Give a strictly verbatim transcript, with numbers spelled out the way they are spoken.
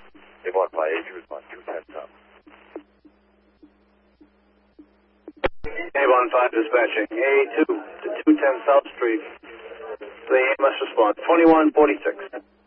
Avon five eight, respond two ten South. Avon five dispatching A two to two ten South Street. The A M S response twenty-one forty-six.